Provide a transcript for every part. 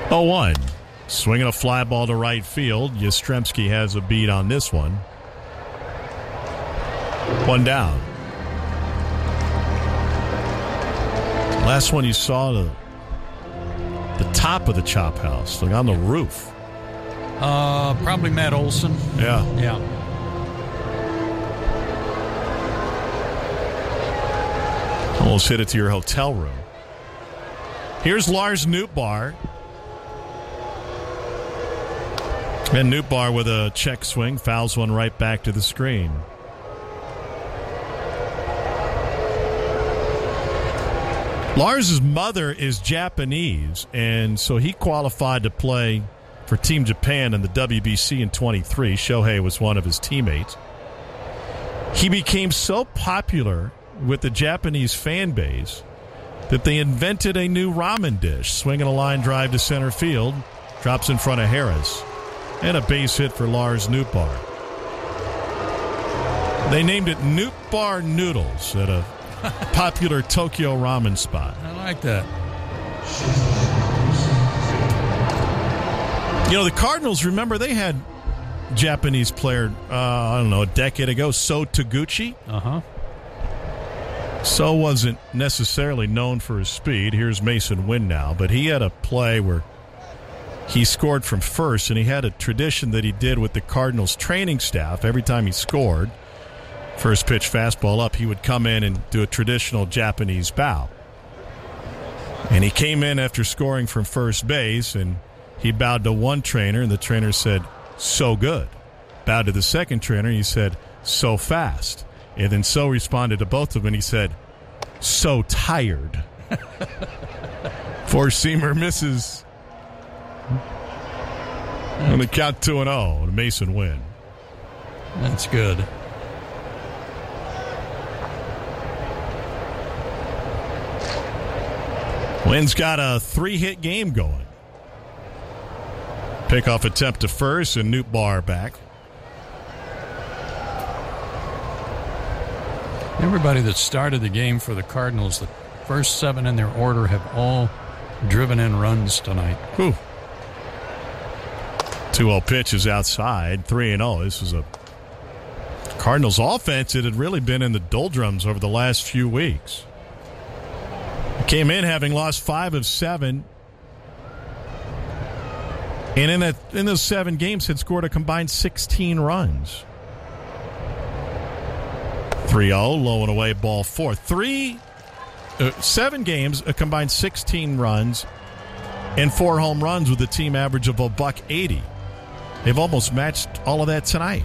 0-1. Swinging a fly ball to right field. Yastrzemski has a beat on this one. 1 down. Last one you saw, the top of the chop house, like on the roof. Probably Matt Olson. Yeah. Almost hit it to your hotel room. Here's Lars Nootbaar. And Nootbaar with a check swing, fouls one right back to the screen. Lars' mother is Japanese, and so he qualified to play for Team Japan in the WBC in 23. Shohei was one of his teammates. He became so popular with the Japanese fan base that they invented a new ramen dish. Swinging a line drive to center field, drops in front of Harris. And a base hit for Lars Nootbaar. They named it Nootbaar Noodles at a popular Tokyo ramen spot. I like that. You know, the Cardinals, remember, they had Japanese player, a decade ago, So Taguchi. Uh-huh. So wasn't necessarily known for his speed. Here's Mason Wynn now. But he had a play where he scored from first, and he had a tradition that he did with the Cardinals training staff. Every time he scored, first pitch fastball up, he would come in and do a traditional Japanese bow. And he came in after scoring from first base, and he bowed to one trainer, and the trainer said, "So good." Bowed to the second trainer, and he said, "So fast." And then So responded to both of them, and he said, "So tired." Four-seamer misses. On the count 2-0 to Mason Wynn. That's good. Wynn's got a 3-hit game going. Pickoff attempt to first, and Nootbaar back. Everybody that started the game for the Cardinals, the first 7 in their order, have all driven in runs tonight. Whew. 2-0 pitch is outside. 3-0. This is a Cardinals offense that had really been in the doldrums over the last few weeks. Came in having lost 5 of 7. And in those 7 games had scored a combined 16 runs. 3-0, low and away, ball 4. 7 games, a combined 16 runs and 4 home runs with a team average of $180. They've almost matched all of that tonight.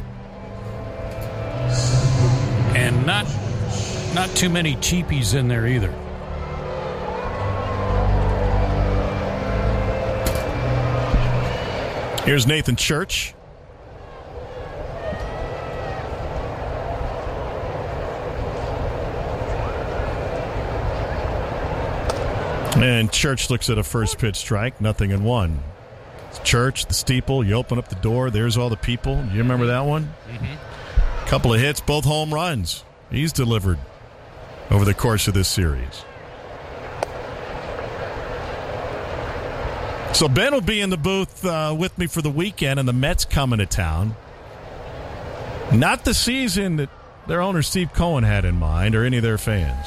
And not too many cheapies in there either. Here's Nathan Church. And Church looks at a first pitch strike, 0-1. It's Church, the steeple, you open up the door, there's all the people. You remember that one? Mm-hmm. Couple of hits, both home runs. He's delivered over the course of this series. So Ben will be in the booth with me for the weekend, and the Mets coming to town. Not the season that their owner Steve Cohen had in mind, or any of their fans.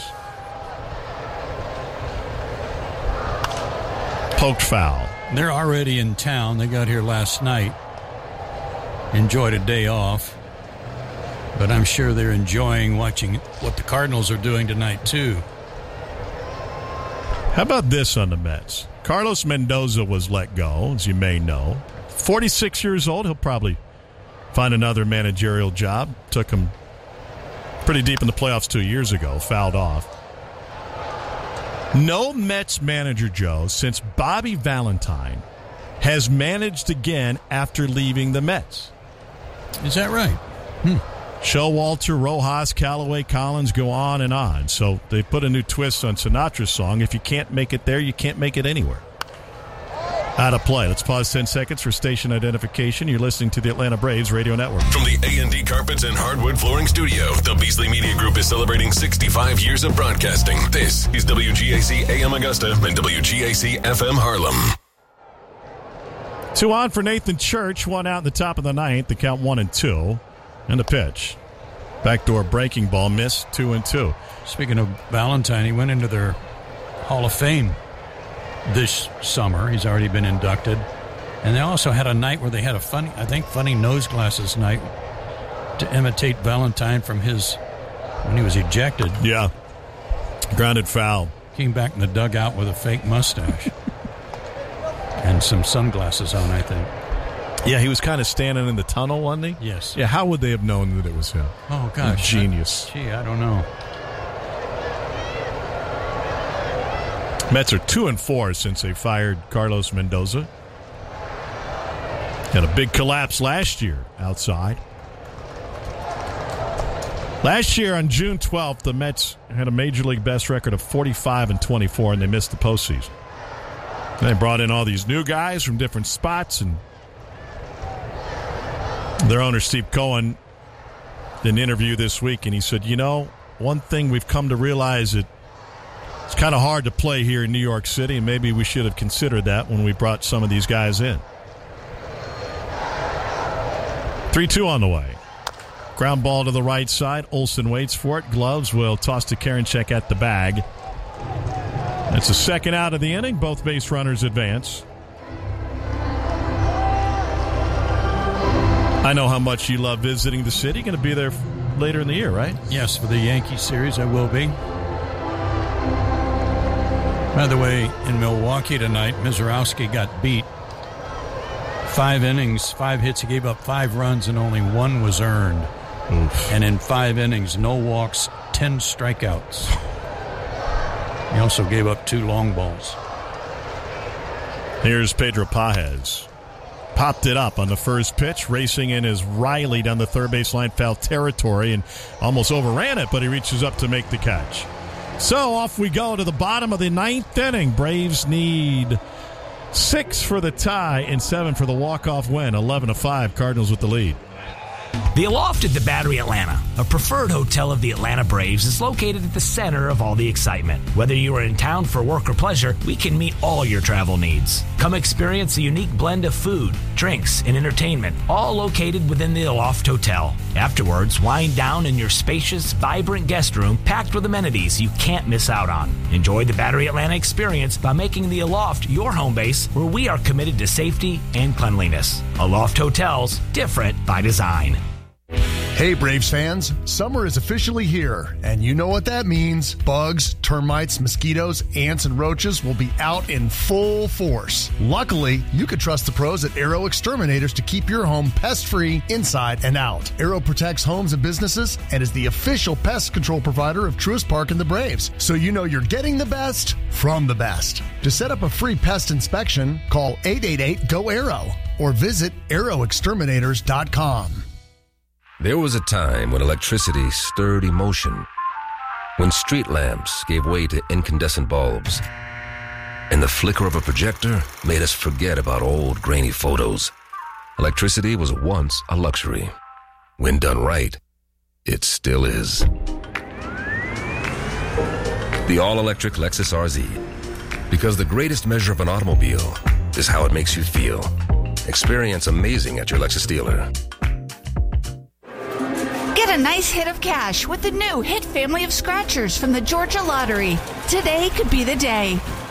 Poked foul. They're already in town. They got here last night. Enjoyed a day off. But I'm sure they're enjoying watching what the Cardinals are doing tonight, too. How about this on the Mets? Carlos Mendoza was let go, as you may know. 46 years old. He'll probably find another managerial job. Took him pretty deep in the playoffs 2 years ago. Fouled off. No Mets manager, Joe, since Bobby Valentine has managed again after leaving the Mets. Is that right? Showalter, Rojas, Callaway, Collins, go on and on. So they put a new twist on Sinatra's song. If you can't make it there, you can't make it anywhere. Out of play. Let's pause 10 seconds for station identification. You're listening to the Atlanta Braves Radio Network. From the A&D Carpets and Hardwood Flooring Studio, the Beasley Media Group is celebrating 65 years of broadcasting. This is WGAC AM Augusta and WGAC FM Harlem. 2 on for Nathan Church. 1 out in the top of the ninth. The count 1-2. And the pitch. Backdoor breaking ball missed. 2-2. Speaking of Valentine, he went into their Hall of Fame this summer. He's already been inducted. And they also had a night where they had a funny nose glasses night to imitate Valentine from when he was ejected. Yeah. Grounded foul. Came back in the dugout with a fake mustache. And some sunglasses on, I think. Yeah, he was kind of standing in the tunnel, wasn't he? Yes. Yeah, how would they have known that it was him? Oh, gosh. Genius. I don't know. Mets are 2-4 since they fired Carlos Mendoza. Had a big collapse last year outside. Last year on June 12th, the Mets had a Major League best record of 45-24, and they missed the postseason. They brought in all these new guys from different spots, and their owner, Steve Cohen, did an interview this week, and he said, one thing we've come to realize that it's kind of hard to play here in New York City, and maybe we should have considered that when we brought some of these guys in. 3-2 on the way. Ground ball to the right side. Olsen waits for it. Gloves will toss to Karinchak at the bag. That's the second out of the inning. Both base runners advance. I know how much you love visiting the city. You're going to be there later in the year, right? Yes, for the Yankee series I will be. By the way, in Milwaukee tonight, Mizorowski got beat. 5 innings, 5 hits. He gave up 5 runs, and only 1 was earned. Oof. And in 5 innings, no walks, 10 strikeouts. He also gave up 2 long balls. Here's Pedro Pages. Popped it up on the first pitch. Racing in is Riley down the third base line, foul territory, and almost overran it, but he reaches up to make the catch. So off we go to the bottom of the 9th inning. Braves need 6 for the tie and 7 for the walk-off win. 11-5, Cardinals with the lead. The Aloft at the Battery Atlanta, a preferred hotel of the Atlanta Braves, is located at the center of all the excitement. Whether you are in town for work or pleasure, we can meet all your travel needs. Come experience a unique blend of food, drinks, and entertainment, all located within the Aloft Hotel. Afterwards, wind down in your spacious, vibrant guest room packed with amenities you can't miss out on. Enjoy the Battery Atlanta experience by making the Aloft your home base, where we are committed to safety and cleanliness. Aloft Hotels, different by design. Hey Braves fans, summer is officially here, and you know what that means. Bugs, termites, mosquitoes, ants, and roaches will be out in full force. Luckily, you can trust the pros at Aero Exterminators to keep your home pest-free inside and out. Aero protects homes and businesses and is the official pest control provider of Truist Park and the Braves, so you know you're getting the best from the best. To set up a free pest inspection, call 888-GO-AERO or visit aeroexterminators.com. There was a time when electricity stirred emotion, when street lamps gave way to incandescent bulbs, and the flicker of a projector made us forget about old grainy photos. Electricity was once a luxury. When done right, it still is. The all-electric Lexus RZ. Because the greatest measure of an automobile is how it makes you feel. Experience amazing at your Lexus dealer. Get a nice hit of cash with the new Hit family of scratchers from the Georgia Lottery. Today could be the day.